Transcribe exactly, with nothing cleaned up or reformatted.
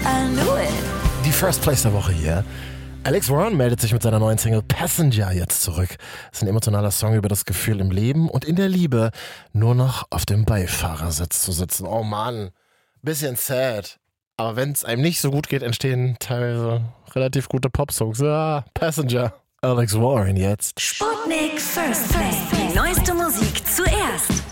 I knew it. Die First Place der Woche hier. Alex Warren meldet sich mit seiner neuen Single Passenger jetzt zurück. Das ist ein emotionaler Song über das Gefühl im Leben und in der Liebe nur noch auf dem Beifahrersitz zu sitzen. Oh Mann, bisschen sad. Aber wenn es einem nicht so gut geht, entstehen teilweise relativ gute Popsongs. Ah, Passenger. Alex Warren jetzt. Sputnik First Place. Die neueste Musik zuerst.